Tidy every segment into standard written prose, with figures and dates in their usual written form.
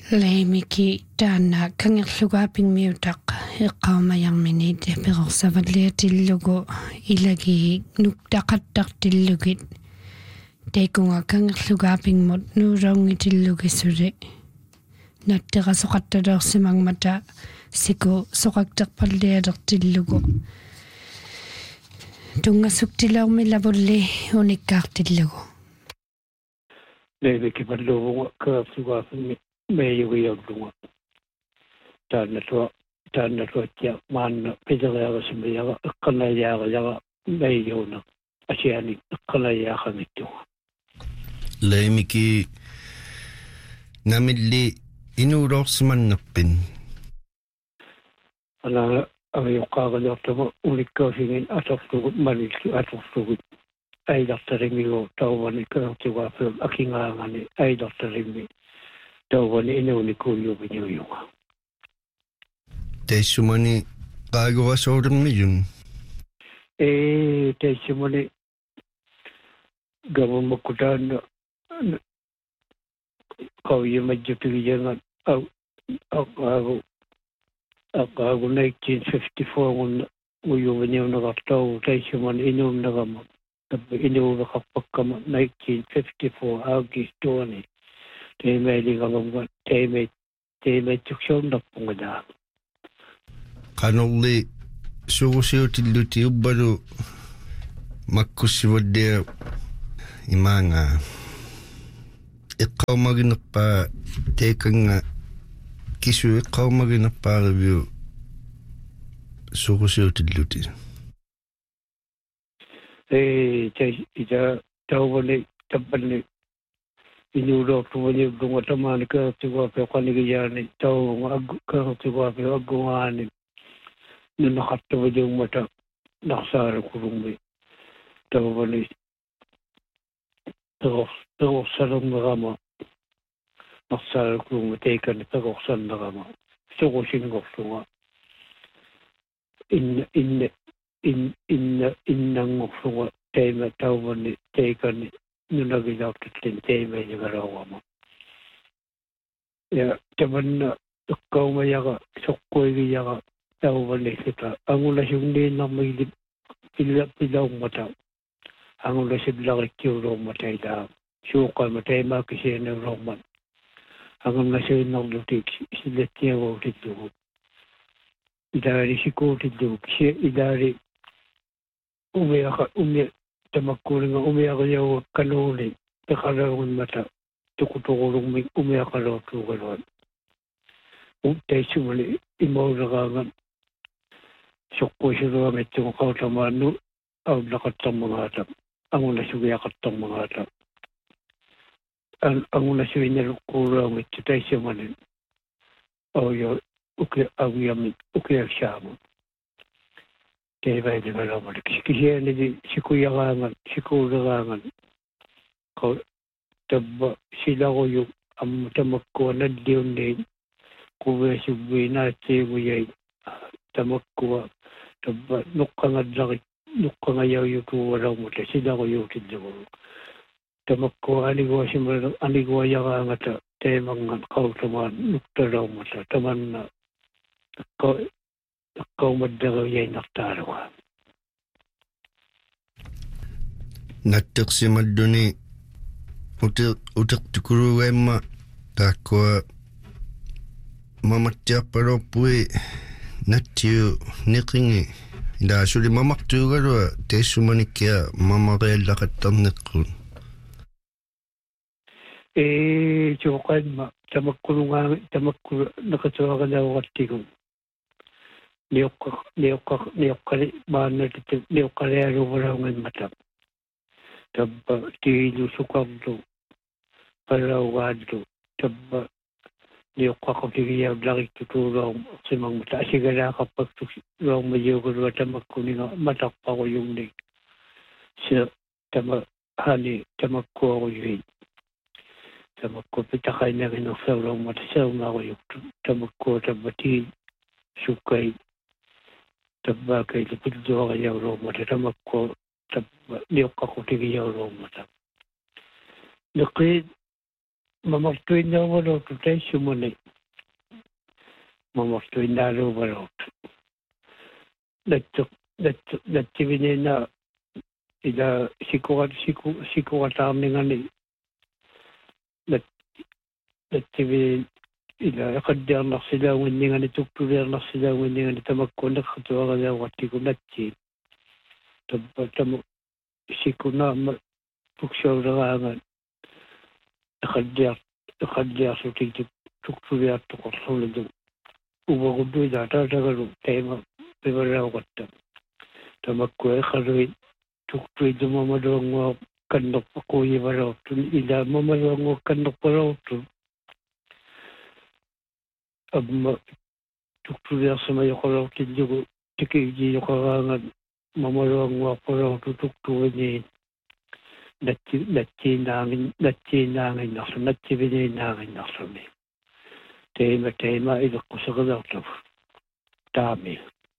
Leimiki taana kangerlugaaping miutaq iqqaumayarminit peqorsavaliatillugu ilagi nuktaqattaqtillugit teikunga kangerlugaapingmut nuuraungitillugissuli natterasuqattaleersimangmata siku soqaqterpallialertillugu tungassuktileermilavulli unikkaartillugu leimiki palluuguga kangerlugaapingmi meeyugiyorluga taannatuattia maanna piteriagasimiyaga iqqanayaaqayaga meeyuuna asiani iqqanayaaqamittuga leimiki namilli inuulorsimannerpin ana avioqqaaqaliortama unikkausingin atorlugut manillu atorlugut ailartarimigu tauvani kangerlugaapil akingaangani ailartarimi tauvani inuunikuuyuupiñuyuga teissumani qaagurasooremmiyun teissumani gamamakutaanna qauyimajjutigiyangan aqaagu 1954 ngunna uyuupiñuunaqartau teissumani inuumnaqama tabba inuuveqarpakkama 1954 augistuani teimailingalamga teimaitsuksiornarpungadaa qanorli surusiutilluti ubbalu makkussivallia imaanga iqqaumaginerpaa teekanga kisu iqqaumaginerpaariviu surusiutilluti ita tauvani tabbanni inuuloortumañiullunga tamaani kangertiguapi qanigiyaani tauvunga kangertiguapi aggungaani nunaqartavañummata naqsaarakurummi tauvani peqorsalernaqama naqsaarakurummi teikani peqorsannaqama suqusingorlunga innangorlunga teima tauvani teikani nunagilaartutlin teimaiñigarawama ja tamanna iqqaumayaga soqquigiyaga tauvaniillita angulasunniinnarmigili pilaummata angulasillarikiuluummata ilaa suuqama taimaakisianiulorman angannasuinnarlutik sillattiaguutillugu ilaali sikuutillugu ilaali umia tamakkuulinga umiaqayagu kanuuli peqalaungunmata tukutuqulugmi umiaqaloortuugaluan teissumani imauleqaangan soqquisiluamitsugu qautamaannu aullaqattarmagaata angunasugiaqattarmagaata angunasuinnaluqquuluamitsu teissumani auyo agiami ukiaksaamu teivailingalamalik kisianigi sikuuleqaangan tabba silaquyu amma tamakkua nalliunniin quveesubbiinaatsiiguyai tamakkua tabba nuqqangayauyutuugalaummata silaquyuutillugu tamakkua aniguayaqaangata teimangan qautamaan nuktalaummata tamanna iqqaumaddaruyainartaaluga natteqsimadduni uteqtukulugaimma taakkua mamattiarpaloorpui nattiu niqingi ilaasuli mamartuugalua teissumanikkia mamariallaqattarneqqun suuqaimma tamakkulu naqatuaqalauqattigu niuqqali maannatitu niuqqalialuuvalaungimmata tabba tiilu sukarlu qalaugaanlu tabba niuqqaqutigiyaullariktutuulaum simangmata asigalaaqappaktu luarmayuugalua tamakkuninga matarpaquyumnik hani tamakkuaruyui tamakku pitaqainaginersaulaummata seunaruyuktu tamakkua tabba tii sukkai tabbaakai pilluaqayauluummata tamakkua tabba niuqqaqutigiyauluummata liqiit mamartuin na wala to tayo sumuni. Mamartuin na wala to. Natibinin na ila sikuratami nga ni natibinin ila kadang nak sila wini nga ni tuktulir nak sila wini nga ni tamakkunak katuwa nga wati ko natsi. Tamu sikuna puksyaw na nga nakadya so tuktulir to korsulo do. Uwagudu data dagaru tema pibaraw kata. Tamakkuay karuin tuktulir do mamadawang nga kanok pakuyi baraw to. Ila mamadawang nga kanok baraw to. Abma tuktulir sa mayo karaw tinyo tikiji yung karangan mamalawang waparaw to tuktulir niya. Natsinangin naso, natsibinangin naso mi. Tema ilok ko sa kalaw to. Dami.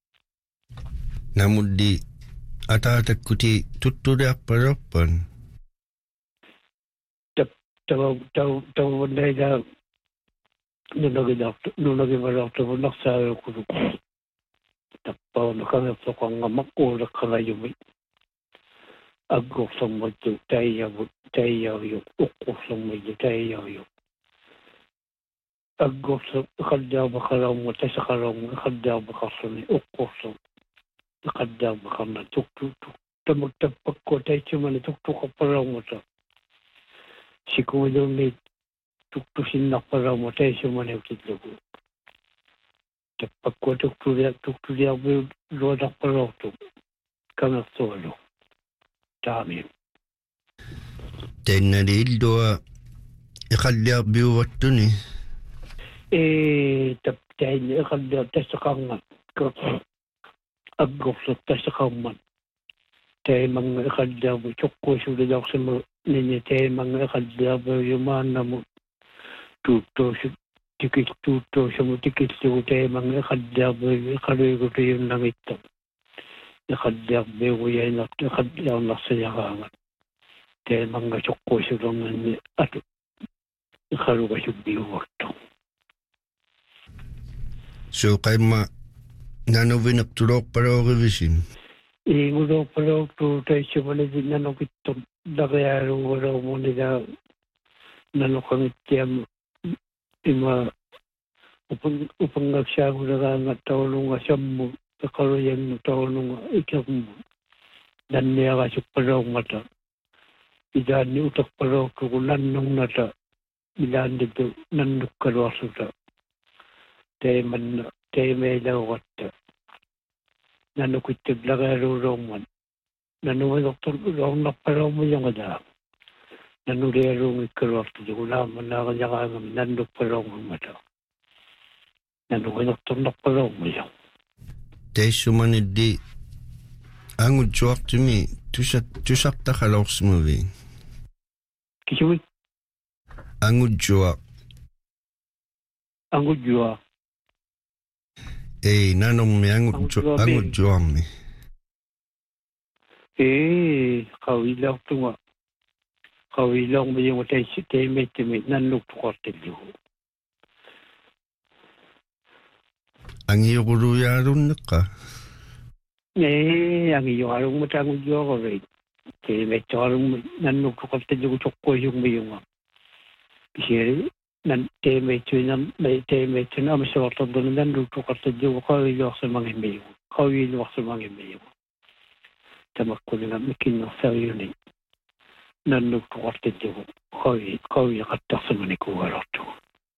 Namudi atatak kuti tutturia parapan. Tawag na ila nunagimaraw to naksayo ko. Tapaw na kami sa kang makulak ka ngayon mi. Agok sa medyo tayo yung ukos sa medyo tayo yung agok sa nakadyaw bakalaw mo tayo sa kalaw mo nakadyaw bakalaw ni ukos sa nakadyaw bakalaw na tuk tamagtapag ko tayo siya man tuk ka paraw mo sa sikumidong ni tuktusin na paraw mo tayo siya man yung titlo ko tapag ko tuktuliya mo yung na paraw to kanak solo. Dami. Tenadil doa ikalya biwat ni. Tapos ikalya tayo kangan. Agok sa tayo kangan. Tayo mga ikalya mo. Chokko sulit ako sa mga ninyo. Tayo mga ikalya mo. Yung mana mo. Tikit sa mo. Tikit sa mo. Tayo mga ikalya mo. Ikaloy ko tayo yung nangito. Nakadyak bewo yan at nakadyak na sayakangan. Dahil mga tsukko siya naman at nakaluga siya biwag to. So kay nanawin at tulok para o revision? Ngulok para to tayo siya managin nanok ito. Nakayaro wala mo nila nanok ang itiyam upang nagsyago na nga taulong asam mo. Kakaroyan mo taon nung ikak mo. Dan niya kasi paraw mata. Idan ni utak paraw kukulan nung nata. Ilan dito nanduk karwaso ta. Tayo may lawat ta. Nanukitib lagaro roman. Nanuwalok to rong na paraw mo yung ada. Nanulero ng ikarwaso. Ulaman na kanya kami nanduk paraw mo mata. Nanuwalok to na paraw mo yung. Teisho manidi angu juak tumi tusak takalaw smuvi. Kisuwi? Angu juak. Nanong mi angu juak mi. Kawilaw tunga. Kawilaw mo yung tayo may nanok tukartil yung. Ang iyo kuruyarun na ka? Ang iyo harong matangog yung ako rin. Kaya may harong nanok tukartil yung tsukko yung may yung. Kasi tayo may ito na masawatan doon nanok tukartil yung kawilaw sa mga may yung. Kawilaw sa mga may yung. Tamak ko nila makinog sa yun eh. Nanok tukartil yung kawilaw katak sa mga kuwarot yung.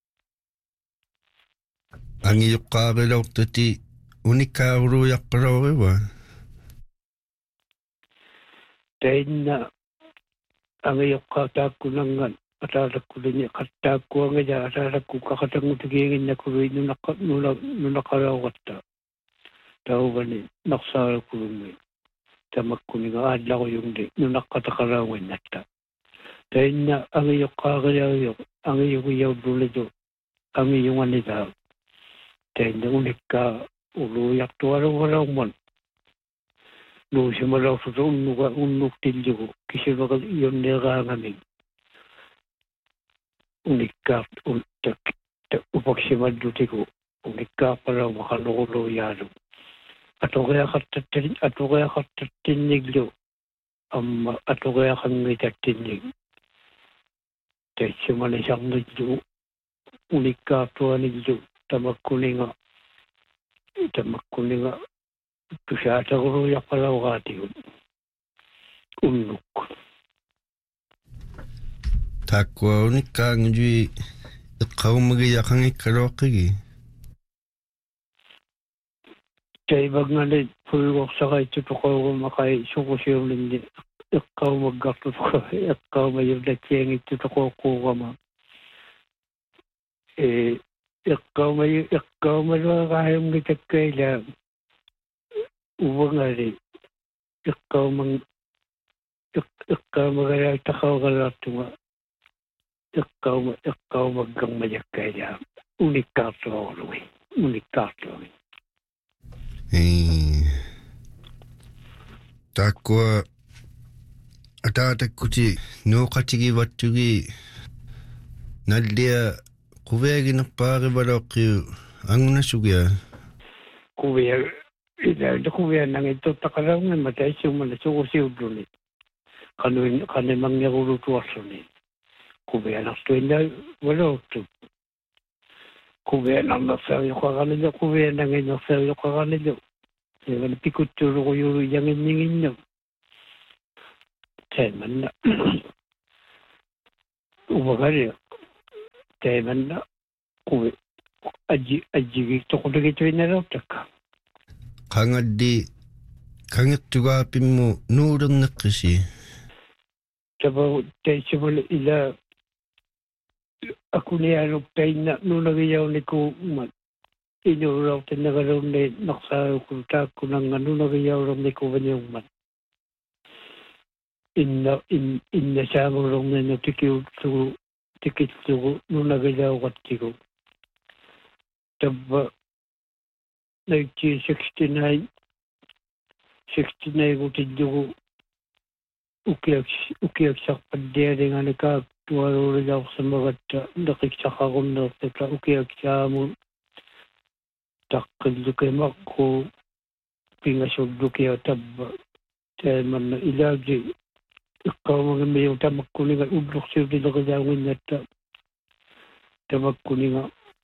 Ang iyo kakilaw tati unikaruyak paraw ba? Dahil na ang iyo katako ng atarak ko din niya katako ang iya atarak ko kakatang utigingin na kuloy nung nakaraw kata. Tao ba ni naksara ko rin tamak ko nga adla ko yung di nung nakatakarawin na ta. Dahil na ang iyo kakilaw ang iyo kuyaw dulido ang iyong anita. Dahil na ulit ka uluyak to araw-araw man. Nung simalaw sa unuk tilyo ko. Kasi baka yun nila ngamin. unikkaart upaksimaddutiku unikkaapala makalulu yalu atuqeaqartattinnigllu amma atuqeaqangitattinnik taissumanisarnillu unikkaartuanillu tamakkuninga tusaataquruyaqalauqaatigun unnuk Takkua unikkaangujui iqqaumagiyaqangikkaluaqqigi taibagngale pulgoqsaqaittutoqougumaqai suqusiullinni iqqaumaggartutoqa iqqaumayullatsiangittutoqoqquugama iqqaumaluaqaayumgitakkaila uvangale iqqaumagalaaittaqauqalaartunga iqqaumaggammajakkaila unikkaartuarului Takkua ataatakkuti nuuqatigivattugi nallia quviaginerpaarivaloqqiu angunassugia kuvia nangittuttaqalaungamma taissuumana suqusiulluni qanemangnerulutuarluni kuvianartuinna valoottu kuvianarnersaariuqaranillu kuviananginersaariuqaranillu evana pikuttuuluquyulu yanginninginnu taimanna uvagalia taimanna kuvi ajjigittoqulugituinnalertakka qangaddi qangittugaapimmu nuulerneqqisi taba taissumala ila akunialuktainna nunagiyauniku inuulortinnagalunni naqsaarukutaakkunanga nunagiyaulornikuvaniummat inna saamulorninu tikitsugu nunagiyauqattigu tabba 1969 gutillugu ukiaksarpaddialinganikaak tualuulilaorsamagatta neqiksaqarunnertata ukiaksaamu taqqillukimaqqu pingasullukia tabba taimanna ilaagi iqqaumagimmiu tamakkuniga ullursiulileqilaunginnatta tamakkuniga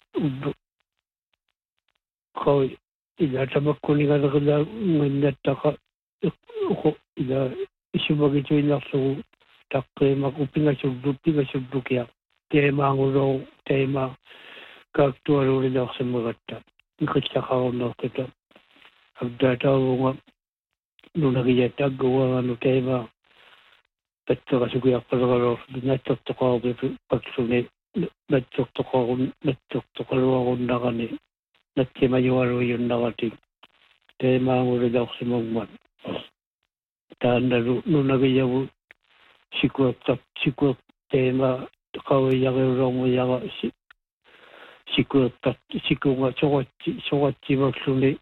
qawi ila tamakkuniga leqilaunginnattaqa ila isumagituinarlugu taqqiimaku pingasullukia taimaangulou taima kaaktualuulilaorsamagatta neqiksaqarunnertata abdaataavunga nunagiyattaagguwaanu taima patterasugiarpalegalorlu natsortoqarupitu paksuni natsortoqaluarunnarani natsimajualuiunnarati taimaangulilaorsimagmat taannalu nunagiyavu sikuertat taima qawiyagiulormuyaga sikuertat sikunga soqatsimaksuni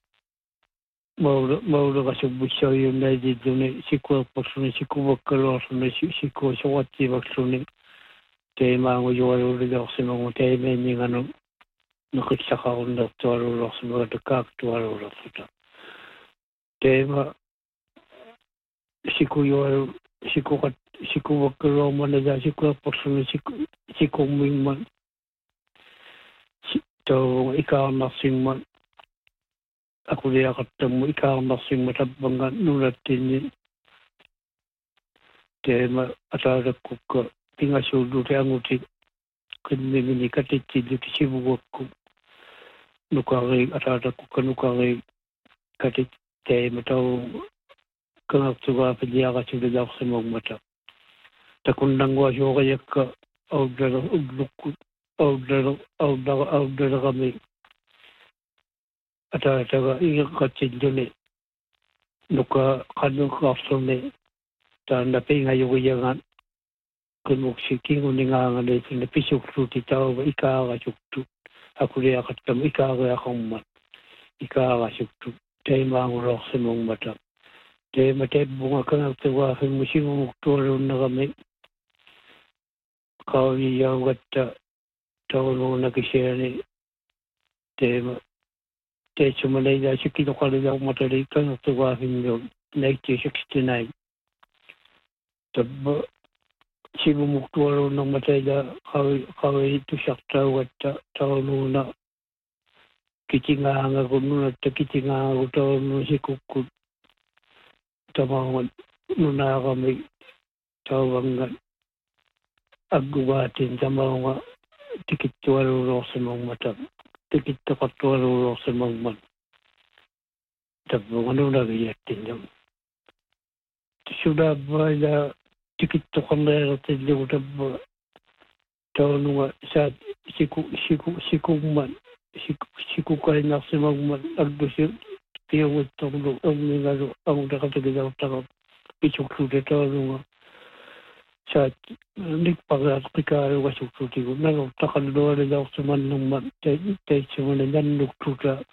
maulaqasubbussariunnaidilluni sikuerpaksuni sikuvakkaluarluni sikua soqatsimaksuni taimaangujualuulilaorsimagu taimaanninganu neqiksaqarunnertualuulorsimagata kaaktualuulorsuta taima sikuvakkaluarmanala sikuerpaksuni sikummingman tau ikaarnarsingman akuliaqattammu ikaarnarsingma tappanga nulattinni taima ataalakkukka pingasulluti anguti qimmimini katitsilluti sivugakku nukari ataalakkukka nukari katit taima tau kangartugaapiliaqasulilaorsimagmata takunnanguasuoqayakka auddala ullukku auddalaqami ataataga iiqqatsilluni nuka qanuqqarluni taanna pingayugiyangan qimuksi kinguningaanganeituna pisukluti tauva ikaarasuktu akuliaqattam ikaariaqarmat ikaarasuktu taimaangulorsimugmata taima tabbunga kangartugaafimmu sivumuktualunnerami kauni yawgatta tawno kishiani te chumalaya shikito kalaya matari kan tuwa hinyo 1969 tab sibu muktualo ng mataya kawai tu shakta watta tawno na kitinga kuno at kitinga tawno sikukut tamawan nuna kami tawangan agguwatin tamawa tikit tuwalo sa mga mata tikit tuwalo sa mga mata tabo ano na gayatin yun sudah ba tikit tuwalo tilo tabo tawno sa sikuman sikukay na sa mga mata agdusyo tiyong itong ang ningalo ang nakatagalaw takap isuksude tawno sa nagpagat pikaro wasuksuti ko na takalo na daw sa man ng matay sa mga nanuktuta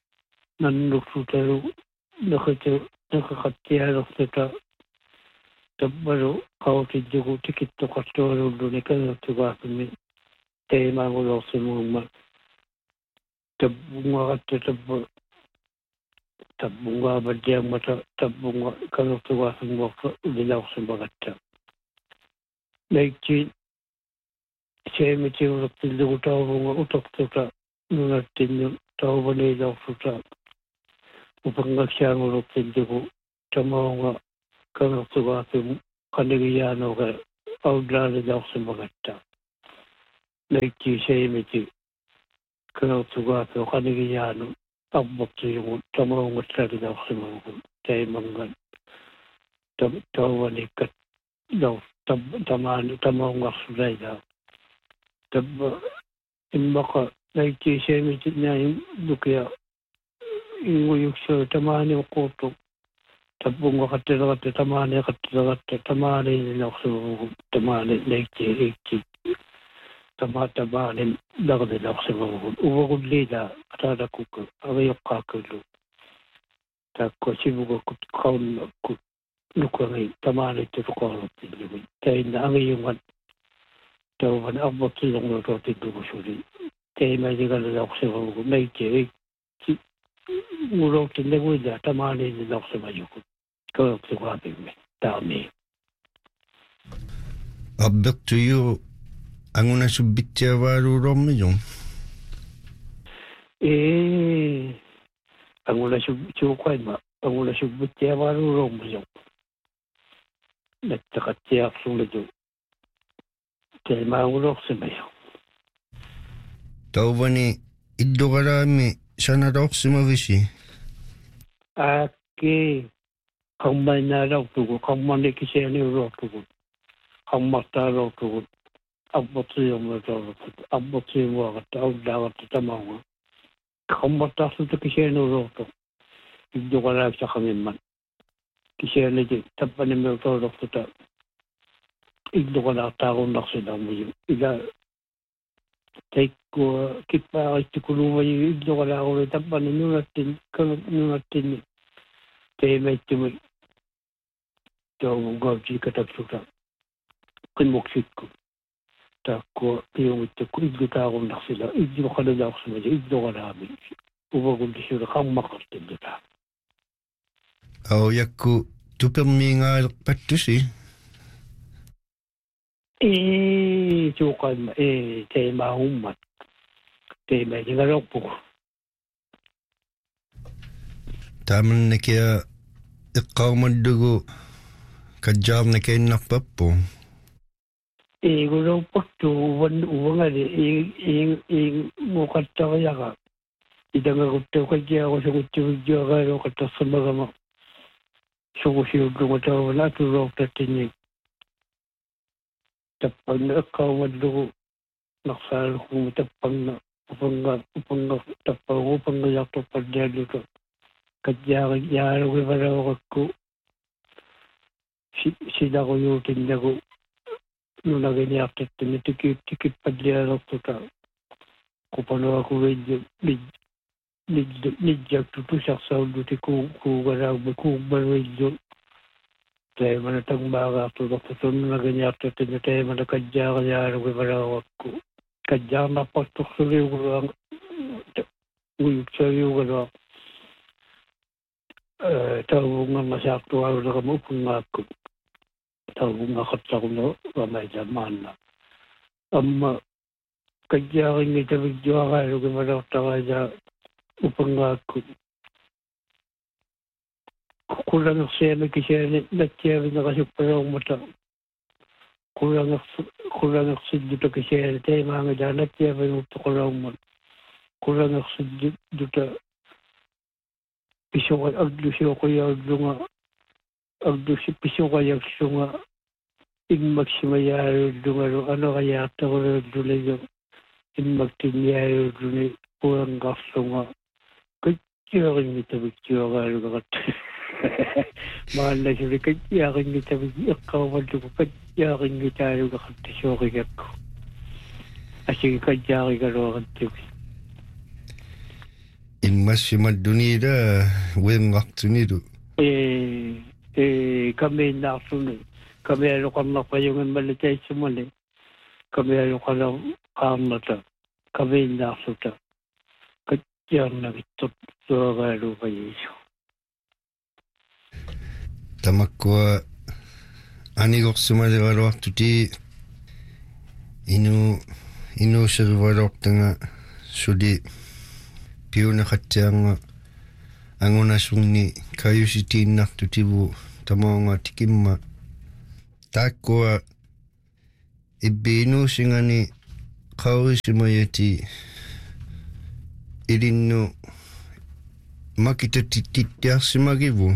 nakakatiyarok na ta tabaro kawatid ko tikit to kastoro doon ikaw tuwa kami tayo magulo sa mga tabunga at tabunga ba diyang mata tabunga ikaw tuwa sa mga ulilaw sa mga ta Naikchi semi chiurok tildu tawunga utok tuta nunatin tawbane daw tuta upangaksyang urok tildu tamawnga kanok tuwatim kanigiyano ka audrale daw sa magatta Naikchi semi chi kanok tuwatim kanigiyano abbokto yung tamawnga tali daw sa mga tayo mangan tawbane kat daw tamang waksulay daw. Imbaka naikisemi na yung dukya yung sa tamani yung koto. Tabong wakatirakat tamani katirakat tamani nila sa tamani naikisi tamani dagdala sa mga uwagod lida katada kuka awayok kakulo. Tako sibuga kaun nukangay tamani tutukolot tilawin. Tayo na ang iyong tawaban abot silang narotin dumusuli. Tayo may digalala ako sa mga may kiri. Murotin na wala tamani nila ako sa mayukot. Kaya ako kaping may dami. Abot tuyo ang una subitya waru rom yung? Ang una subitya ma. Ang una subitya waru rom yung. Nagtakatiyak sulado. Kaya maulok sa bayo. Tawba ni iddo karami sana raw sumavisi. Aki kang may naraw tugo, kang manikisya ni raw tugo, kang mata raw tugo. Abot siya mo raw tugo, abot siya mo akataw dagat tamawa. Kang mata sa kisya ni raw tugo. Iddo karami sa kami man. Kisya nito, tapan ni mga raw tugo. Iddo ka nakatawang naksila mo yun. Take ko, kipa ito kulungan yung iddo ka na ako na tapan ni nunatin. Kaya may tumay. Ito ang gawin katagsuta. Kinmuksit ko. Tako, yung ito ko, iddo ka akong naksila. Iddo ka na ako sa mga, iddo ka namin. Ubagong disura kang makartin dita. Yakku tuperminga patus Sukan tayo mahumat. Tayo may dingarok po. Taman na kaya ikaw madugo kajar na kaya nakpapo. Gulong po ito, uwangan mukat na kaya ka. Idang ako kaya ako sa kutyo kaya kata sa mga sukusiyog lumatawa na turok na tinig. Tapang na ikaw madugo naksal kung tapang na upang yakto pa niya dito. Kaya ko ibarawag ko. Sila ko yung tinda ko. Nung naganyak at tikip pa niya ito ka. Kung paano ako nidyak tutusak sa ulo ti kung garaw kung barway Tayo man itong baga tulog sa sunod na ganyan at tayo man nakadya kaya ano kibarawat ko. Kadya na pasok sa liyo ko lang. Uyog sa liyo ko lang. Tawo nga masakto ako na kamupong nga ako. Tawo nga katsa ko na kamay zaman na. Kadya rin ito video ka ano kibarawat kaya upang nga ako. Kulang siya nagkisya natya rin na kasi parang mata. Kulang ako dito kasi tayo mga dyan natya rin ito kulang mo. Kulang ako dito piso ka agdusyo ko yung agdusyo piso ka yung sunga in magsimayaro dunga ano kaya ako rin dulay yung in magtinyaro dulay kulang ako nga. Kaya rin ito video ka ano mahal na siya kaya rin kita ikaw ko kaya rin kita yung kakasyokin ako kasi kaya rin ka rin Inmas si Madunida wen waktunidu kami nasunod kami ano ka na pa yung malitay sumali kami ano ka na kamata kami nasunod kaya nagitot so garo pa yeso tamakwa anigok sumadewaro tuti inu servadok tanga sudi piuna khatyanga anguna sungni kayusiti nak tutibu tamonga tikimma takwa ibinu singani kawisimayati irinno makita tititya simagibu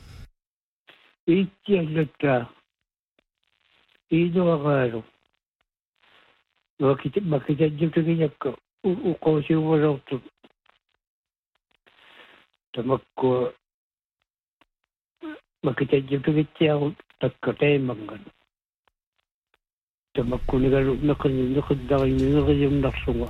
Ikiagata Ido akaro Makita dito kinyak ukaw siya wala ito tamakko makita dito kitya takatay mangan tamakko nakadakay yung naksunga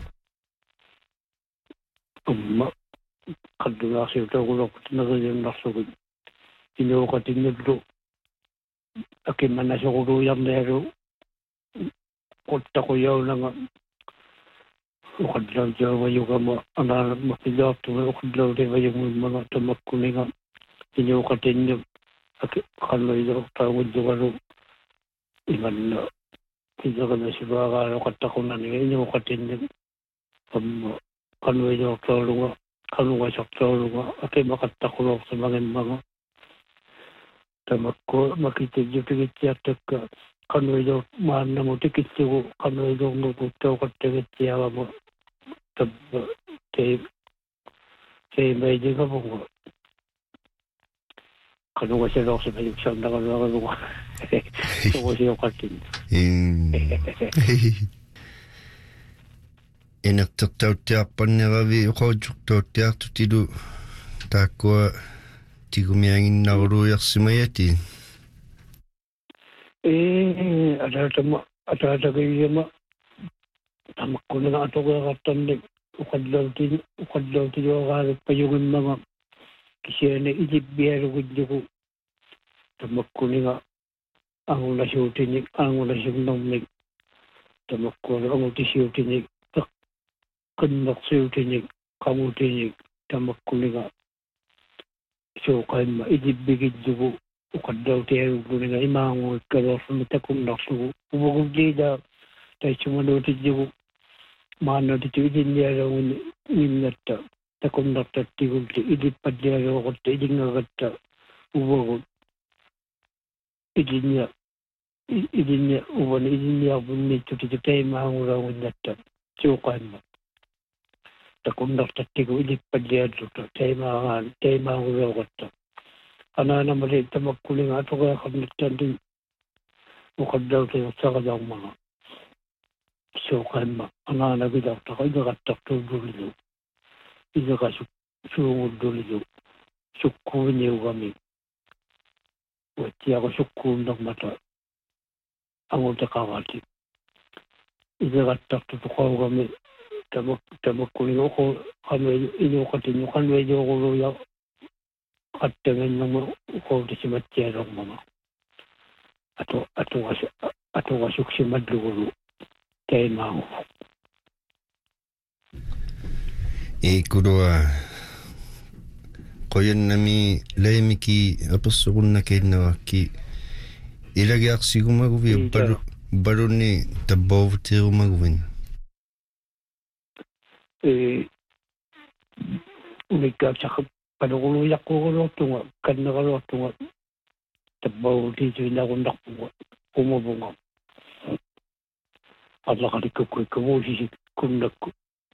kadula siya ito kulok nakayong naksunga Tinukatin nyo akin man na siya kuluyang nero kota ko yaw na nga ukadlaw dyan wayo ka anak mapilaw ukadlaw din wayo mga tamak ko nga tinukatin nyo akin kaloy daw tawad nyo kano iman na hindi ka na siya kano kata ko na nga tinukatin nyo kanoy daw tawalo nga kano nga siya tawalo nga akin makatakulok sa mga tamakko makita dito kitya taka kanoy daw mahal na mo tikitya ko kanoy daw mo putaw katakitya mo tayo may di ka po kano ka siya daw sa mayuksang na kano ka ito ko siya katin inaktaktautiarpan neravi uqautsuqtautiartutilu taakua tigumiangin narulujarsimayati atata kayo ma tamakko na nga ito kakatan ukadlaw tiyo akarap pa yung mga kasi na itibiyero ko tamakko na nga ang nasyutinig ang nasyutinig tamakko na ang nasyutinig kandak syutinig kamutinig tamakko na nga so kaya maitibigid ko ukadlaw tiyo ko na nga imango kaya sumitakom nakso ubagog lida tayo sumanotid ko mana dito idiniyara winata takom naktatigol ti idit padiyara ko ti idingagata ubagog idinya uban idinya bunito ti tayo mahangura winata so kaya takom naktatigol idit padiyara tayo mahangura ko ana na mali tamakkuling ato kaya kamnitan din ukadlaw tayo sa kadang mga so kaya ana na bidaw tako igakatak to dulido igaka sungod dulido sukkuin niyo kami wati ako sukkuin ng mata ang utakakati igakatak to tukaw kami tamakkuling ako kami inukatin nyo kanway niyo ko luya at dengan nama ukaw di si Matiyarang mga. atuwa suksimadlugulu taimahu kurua qoyannami laimiki apersuqunna kiinnarakki ilagiarsigumaguvi barunni tabbavutiirumaguvin unikkaaqsaq paluquluyaqquguluortunga kanneqaluortunga tabbavutiisuinarunarpunga umuvunga allaqalikkuikkamuusisik kunnakku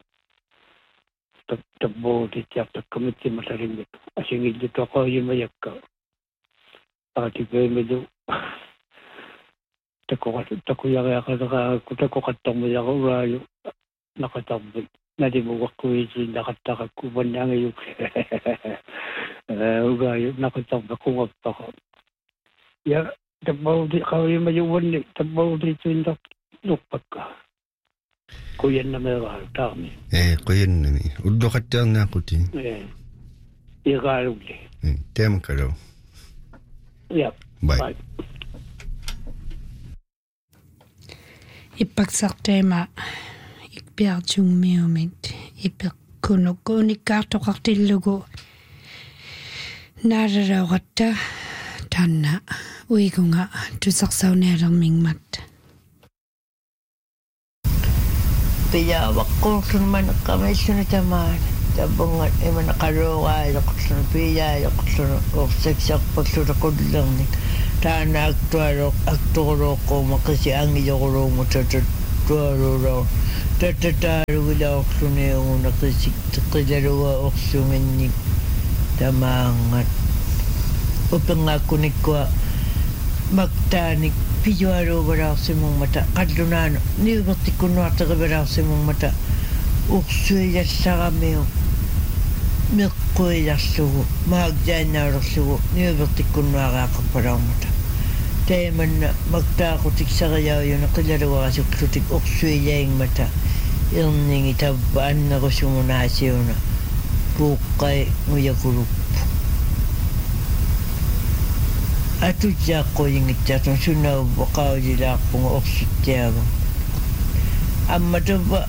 tabbavutitsiartakkamitsimalarimmi asingillutaqayimayakka aatipeemilu takuyariaqaleqaakku takoqattarmuyaquraalu naqatarmi nalimuwaqquisiin naqattaqakku vannaangayuk ugaayu naqatarpaqungappaqa ya tabbavutiqayimayuwanni tabbavutiitsuintar nuppakka kuyannameraal taarmi qoyannami ulloqattaarnaaquti igaalulli teamakalau ja bye иппаксартаама икпиартунгмиумит ипеккунукку униккаартоқартиллугу наалалауратта таанна уигунга тусарсауниалермингмат пияваққуурсун манеққамаиссуни тамаана табунгат иманеқалуугаалеққлуну пияалеққлуну орсаксарпаллулеқуллерник таана актуарууққуума қиси ангилерулууму татуарулоо тататааругилаорлуниугуна қисик теққилалуга орсунгинник тамаангат упенгааккуниккуа мактааник пиюалуугалаарсимуумата қаллунаана ниувертиккуннуартеривалаарсимуумата урсуилассарамиу меққуиларлугу маагдаанаалерлугу ниувертиккуннуарааққаппалаармата таиманна мактаақутиксариааюна қилалуарасуклутик урсуилаингмата ирнинги тавва аннерусумунаасиуна пууккай муякулуппу атутсааққуингитсаатун сунаувва қаулилаарпунга орсуттиагу амматувва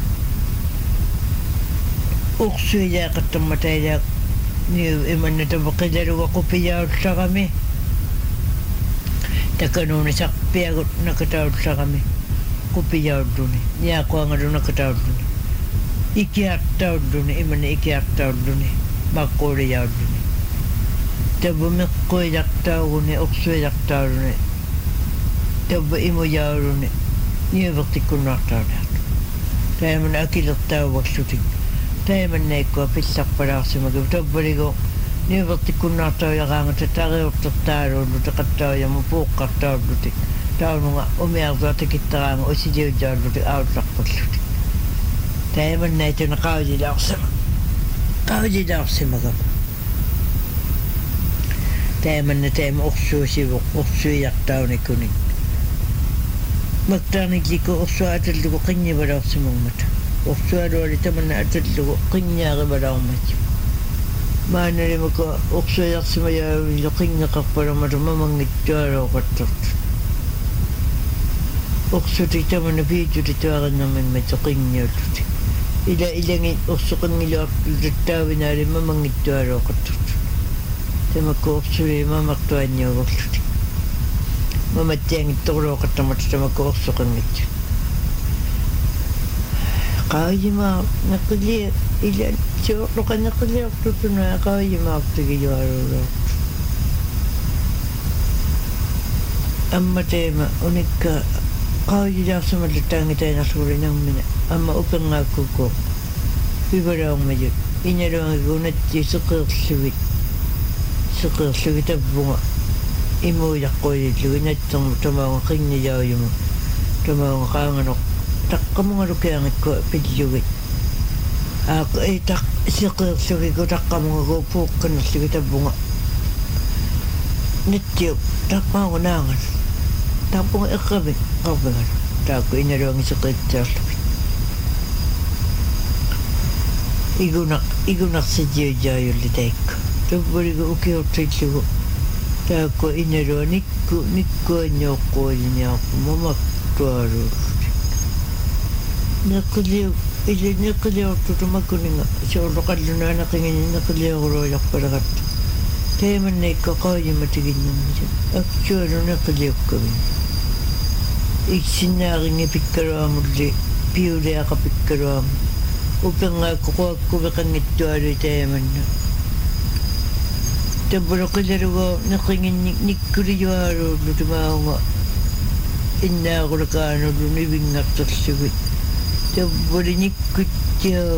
урсуилаақаттарматаилаақ ниу иманнатава қилалуга қупияулларами таканууна сарпиагут накатаулларами қупияуллуни ниақуангалу накатауллуни икиартауллуни имани икиартауллуни маққуулияуллуни табу меққуилартаагуни орсуилартаалуни табу имуяалуни ниувертиккуннуартаалаарту таамана акилертааварлутик тааманнаиккуа пилларпалаарсимагу таббалигу ниувертиккуннуартаалараангата тариортертаалууллу теқаттааяма пууққартааллутик таунунга умиарзуатакиттараанга усилиуллааллутик аулларпаллутик тааманнаитуна qaulilaarsимага тааманна таама орсуусивоқ орсуиартауникуник мактааниклику орсуааталлугу қиннивалаарсимугмата орсуалуали таманна аталлугу қинниаривалаармат maaналимаку орсуиарсимаяавилу қиннеқарпаламату мамангиттуалооқаттарт орсути таманна пиитути туариннэрмиммат қинниуллути иланги орсоқингилуартултаавинаали мамангиттуалооқаттарт тамаку орсуи мамартуанниугорлути маматтиангитторлооқаттармат тамаку орсоқингит qaayima naqili ila loqanaqiliartutuna qaayima artigilualulo amma tema unikka qaayilaarsamallattaangitainarluulinarmina amma upengaakkuko pivalaarmaju inaluangigunatti seqeerlugit avvunga imuilaqqulillugu nattermu tamaunga qinnilaayumu tamaunga qaanganoq taqqamungalukiangikku pillugit taq seqeerlugiku taqqamungagu puuqqannerlugi tavvunga nattiu taqqaunga naangan tappunga eqqavik qarvingan taakku inaluangi seqeertaarlugit igunaqsijiujaajulli taikku tuvvurigu ukiortillugu Taako inero nikku nyokkoinyakku mamattuaruusti. Nakliortutu makuninga soorloqallunaana qingin naklioruyarpalaqatta. Teemanneikka qaajimatiginnamisa. Aktualu nakliokkamin. Iksinaaringi pikkaruamulli piuleaqa pikkaruam. Upengaakku quakkuveqangittualu teemanna. Tabbuluqilaruga naqingin nikkulijuaruullu tumaunga innaaqulakaanullu nivingartarlugit. Tabbuli nikkuttia